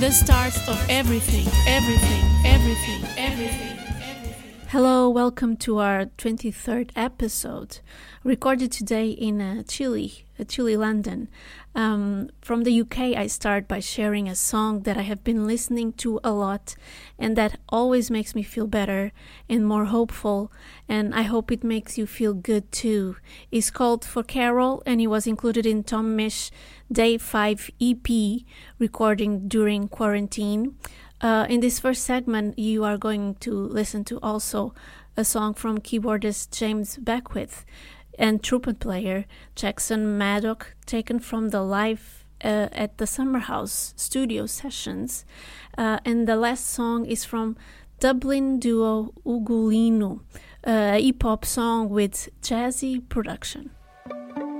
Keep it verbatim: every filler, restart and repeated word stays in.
the start of everything, everything, everything, everything, everything. Hello, welcome to our twenty-third episode, recorded today in uh, Chile, uh, Chile, London. Um, from the U K, I start by sharing a song that I have been listening to a lot and that always makes me feel better and more hopeful, and I hope it makes you feel good too. It's called For Carol, and it was included in Tom Misch Day five E P, recording during quarantine. Uh, in this first segment, you are going to listen to also a song from keyboardist James Beckwith and trumpet player Jackson Maddock, taken from the live uh, at the Summer House studio sessions. Uh, and the last song is from Dublin duo Ugolino, a hip-hop song with jazzy production.